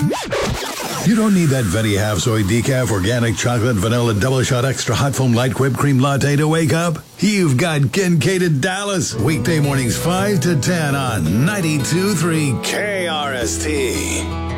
You don't need that Venti half soy decaf organic chocolate vanilla double shot extra hot foam light whipped cream latte to wake up. You've got Kincaid Dallas. Weekday mornings 5 to 10 on 92.3 KRST.